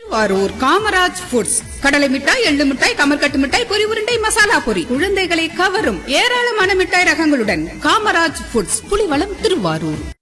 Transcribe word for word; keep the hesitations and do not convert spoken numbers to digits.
Thiruvarur Kamaraj foods. கடலை மிட்டாய், எள்ளு மிட்டாய், கமர்கட்டு மிட்டாய், பொரி உருண்டை, மசாலா பொரி, குழந்தைகளை கவரும் ஏராளமான மிட்டாய் ரகங்களுடன் காமராஜ் ஃபுட்ஸ், புலிவளம், திருவாரூர்.